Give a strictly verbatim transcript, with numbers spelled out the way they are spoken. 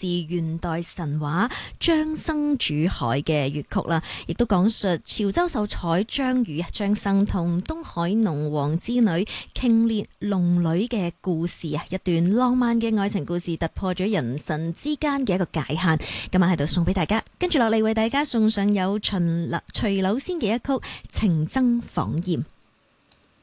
自元代神話張生煮海嘅粵曲啦，亦都講述潮州秀才張宇、張生同東海龍王之女鯨烈龍女嘅故事啊，一段浪漫嘅愛情故事，突破咗人神之間嘅一個界限。今晚喺度送俾大家，跟住落嚟為大家送上有秦劉徐柳仙嘅一曲《情僧訪艷》。